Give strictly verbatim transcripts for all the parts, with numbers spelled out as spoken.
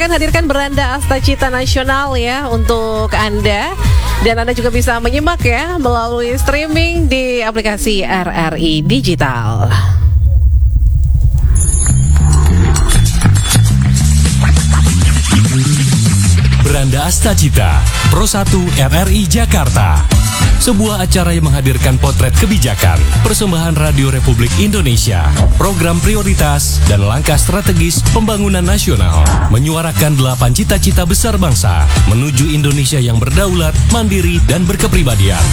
akan hadirkan beranda Asta Cita Nasional ya untuk Anda. Dan Anda juga bisa menyimak ya melalui streaming di aplikasi R R I Digital. Beranda Asta Cita, Pro satu R R I Jakarta. Sebuah acara yang menghadirkan potret kebijakan, persembahan Radio Republik Indonesia, program prioritas, dan langkah strategis pembangunan nasional. Menyuarakan delapan cita-cita besar bangsa menuju Indonesia yang berdaulat, mandiri, dan berkepribadian.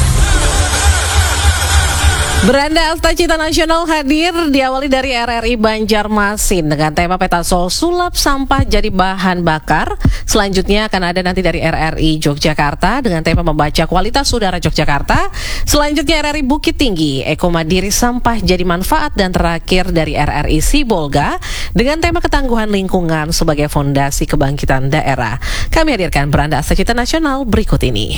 Beranda Asta Cita Nasional hadir diawali dari R R I Banjarmasin dengan tema Peta Sol Sulap Sampah Jadi Bahan Bakar. Selanjutnya akan ada nanti dari R R I Yogyakarta dengan tema Membaca Kualitas Udara Yogyakarta. Selanjutnya R R I Bukit Tinggi, Eko Mandiri Sampah Jadi Manfaat. Dan terakhir dari R R I Sibolga dengan tema Ketangguhan Lingkungan sebagai Fondasi Kebangkitan Daerah. Kami hadirkan Beranda Asta Cita Nasional berikut ini.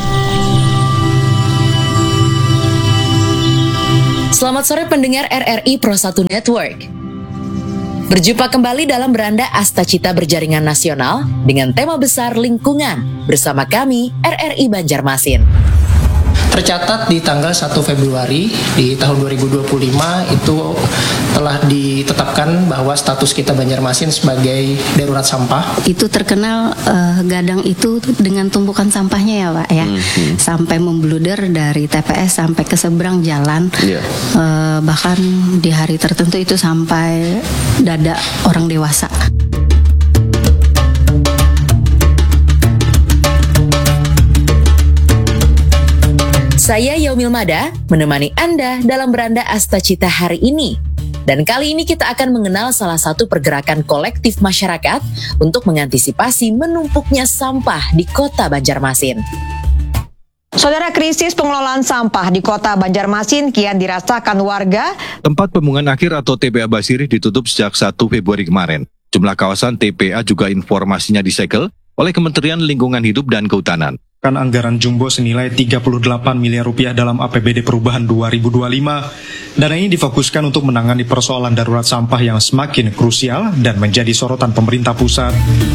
Selamat sore pendengar R R I Pro satu Network. Berjumpa kembali dalam Beranda Asta Cita Berjaringan Nasional dengan tema besar lingkungan bersama kami R R I Banjarmasin. Tercatat di tanggal satu Februari di tahun dua ribu dua puluh lima itu telah ditetapkan bahwa status kita Banjarmasin sebagai darurat sampah. Itu terkenal uh, Gadang itu dengan tumpukan sampahnya ya Pak ya, mm-hmm. sampai membluder dari T P S sampai ke seberang jalan, yeah. uh, bahkan di hari tertentu itu sampai dada orang dewasa. Saya Yaumil Mada menemani Anda dalam Beranda Asta Cita hari ini. Dan kali ini kita akan mengenal salah satu pergerakan kolektif masyarakat untuk mengantisipasi menumpuknya sampah di kota Banjarmasin. Saudara, krisis pengelolaan sampah di kota Banjarmasin kian dirasakan warga. Tempat pembuangan akhir atau T P A Basirih ditutup sejak satu Februari kemarin. Jumlah kawasan T P A juga informasinya disegel oleh Kementerian Lingkungan Hidup dan Kehutanan. Kan anggaran jumbo senilai tiga puluh delapan miliar rupiah dalam A P B D Perubahan dua ribu dua puluh lima. Dana ini difokuskan untuk menangani persoalan darurat sampah yang semakin krusial dan menjadi sorotan pemerintah pusat.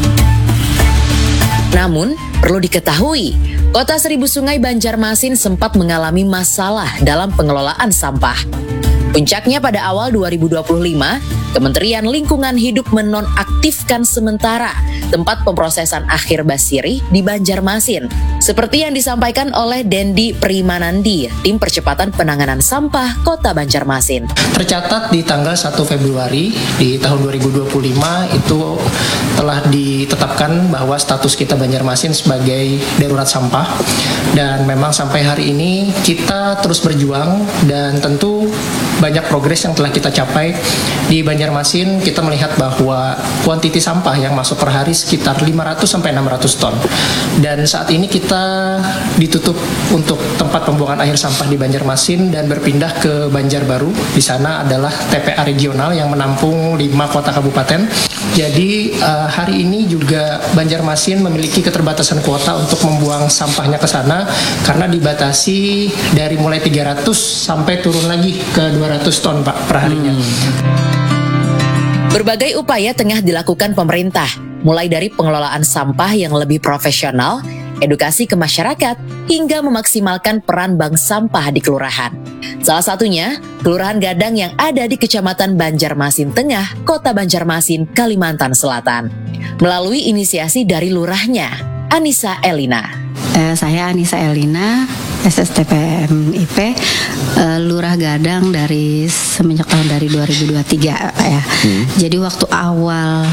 Namun, perlu diketahui, Kota Seribu Sungai Banjarmasin sempat mengalami masalah dalam pengelolaan sampah. Puncaknya pada awal dua ribu dua puluh lima, Kementerian Lingkungan Hidup menonaktifkan sementara tempat pemrosesan akhir Basirih di Banjarmasin. Seperti yang disampaikan oleh Dendi Primanandi, Tim Percepatan Penanganan Sampah Kota Banjarmasin. Tercatat di tanggal satu Februari di tahun dua ribu dua puluh lima itu telah ditetapkan bahwa status kita Banjarmasin sebagai darurat sampah. Dan memang sampai hari ini kita terus berjuang dan tentu banyak progres yang telah kita capai. Di Banjarmasin kita melihat bahwa kuantiti sampah yang masuk per hari sekitar lima ratus sampai enam ratus ton. Dan saat ini kita ditutup untuk tempat pembuangan akhir sampah di Banjarmasin dan berpindah ke Banjarbaru. Di sana adalah T P A regional yang menampung lima kota kabupaten. Jadi uh, hari ini juga Banjarmasin memiliki keterbatasan kuota untuk membuang sampahnya ke sana karena dibatasi dari mulai tiga ratus sampai turun lagi ke dua ratus ton Pak per harinya. Hmm. Berbagai upaya tengah dilakukan pemerintah, mulai dari pengelolaan sampah yang lebih profesional, edukasi ke masyarakat, hingga memaksimalkan peran bank sampah di kelurahan. Salah satunya, Kelurahan Gadang yang ada di Kecamatan Banjarmasin Tengah, Kota Banjarmasin, Kalimantan Selatan. Melalui inisiasi dari lurahnya, Anissa Elina. Eh, saya Anissa Elina, S S T P M I P, uh, Lurah Gadang dari semenjak tahun dari dua ribu dua puluh tiga Pak ya. Hmm. Jadi waktu awal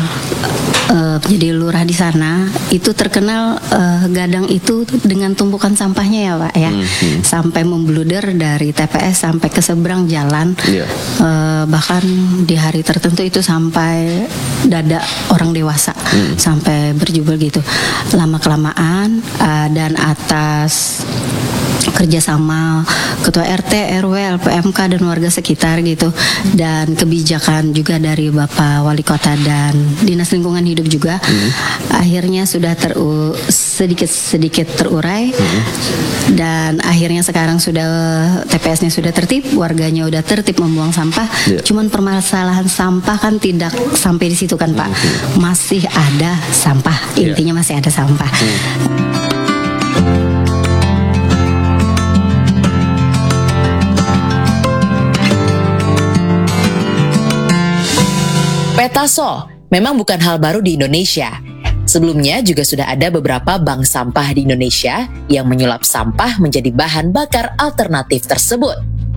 uh, menjadi lurah di sana itu terkenal uh, Gadang itu dengan tumpukan sampahnya ya Pak ya. Hmm. Sampai membluder dari T P S sampai ke seberang jalan. Yeah. Uh, bahkan di hari tertentu itu sampai dada orang dewasa, hmm. sampai berjubel gitu. Lama kelamaan uh, dan atas kerjasama ketua R T, R W, L P M K dan warga sekitar gitu, dan kebijakan juga dari Bapak Wali Kota dan Dinas Lingkungan Hidup juga, hmm. akhirnya sudah ter sedikit-sedikit terurai, hmm. dan akhirnya sekarang sudah T P S-nya sudah tertib, warganya udah tertib membuang sampah. Yeah. Cuman permasalahan sampah kan tidak sampai di situ kan Pak, hmm. masih ada sampah, intinya yeah. masih ada sampah. Hmm. Petaso memang bukan hal baru di Indonesia. Sebelumnya juga sudah ada beberapa bank sampah di Indonesia yang menyulap sampah menjadi bahan bakar alternatif tersebut.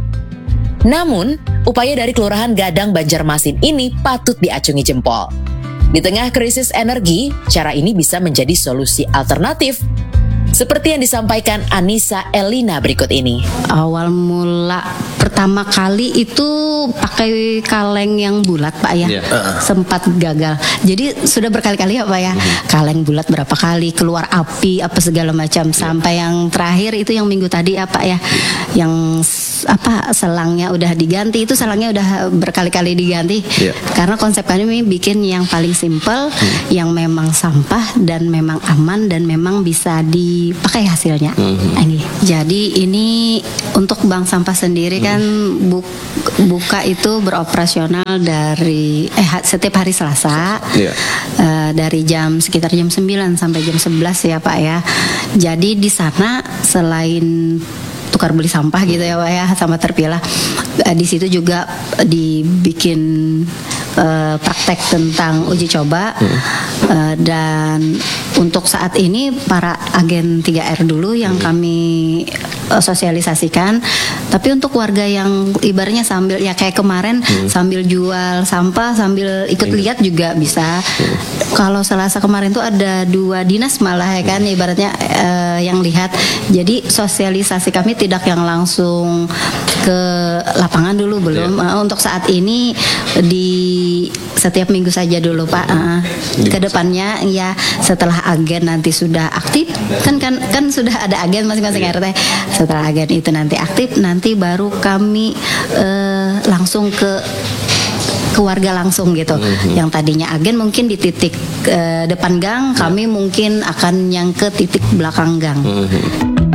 Namun, upaya dari Kelurahan Gadang Banjarmasin ini patut diacungi jempol. Di tengah krisis energi, cara ini bisa menjadi solusi alternatif. Seperti yang disampaikan Anissa Elina berikut ini. Awal mula pertama kali itu pakai kaleng yang bulat Pak ya, yeah. uh. sempat gagal. Jadi sudah berkali-kali ya Pak ya, uh-huh. kaleng bulat berapa kali, keluar api apa segala macam, yeah. sampai yang terakhir itu yang minggu tadi apa ya, yeah. yang apa selangnya udah diganti, itu selangnya udah berkali-kali diganti, yeah. karena konsep kami bikin yang paling simple, uh-huh. yang memang sampah dan memang aman dan memang bisa di pakai hasilnya. Mm-hmm. Ini. Jadi ini untuk bank sampah sendiri mm. kan buk, buka itu beroperasional dari eh setiap hari Selasa, yeah. uh, dari jam sekitar jam sembilan sampai jam sebelas ya Pak ya. Jadi di sana selain tukar beli sampah gitu ya Pak ya, sama terpilah, uh, di situ juga dibikin uh, praktek tentang uji coba, hmm. uh, dan untuk saat ini para agen tiga R dulu yang hmm. kami uh, sosialisasikan. Tapi untuk warga yang ibaratnya sambil ya kayak kemarin hmm. sambil jual sampah sambil ikut hmm. lihat juga bisa. Hmm. Kalau Selasa kemarin tuh ada dua dinas malah ya kan, hmm. ibaratnya uh, yang lihat. Jadi sosialisasi kami tidak yang langsung ke lapangan dulu, belum. Yeah. Uh, untuk saat ini di setiap minggu saja dulu Pak. Uh, Kedepannya ya setelah agen nanti sudah aktif, kan kan kan sudah ada agen masing-masing R T. Setelah agen itu nanti aktif, nanti baru kami uh, langsung ke ke warga langsung gitu. Mm-hmm. Yang tadinya agen mungkin di titik uh, depan gang, kami mungkin akan yang ke titik belakang gang. Mm-hmm.